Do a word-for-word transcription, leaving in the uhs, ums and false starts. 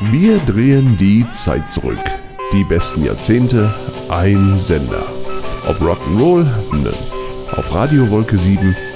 Wir drehen die Zeit zurück. Die besten Jahrzehnte, ein Sender. Ob Rock'n'Roll, ne. Auf Radio Wolke sieben